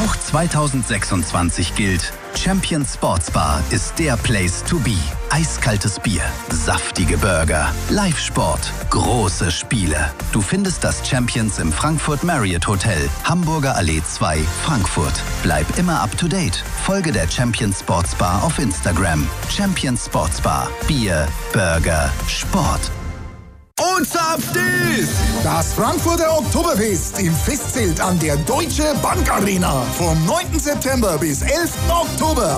Auch 2026 gilt: Champions Sports Bar ist der Place to be. Eiskaltes Bier, saftige Burger, Live-Sport, große Spiele. Du findest das Champions im Frankfurt Marriott Hotel, Hamburger Allee 2, Frankfurt. Bleib immer up to date. Folge der Champions Sports Bar auf Instagram. Champions Sports Bar. Bier, Burger, Sport. Und zapft ist das Frankfurter Oktoberfest im Festzelt an der Deutsche Bank Arena vom 9. September bis 11. Oktober.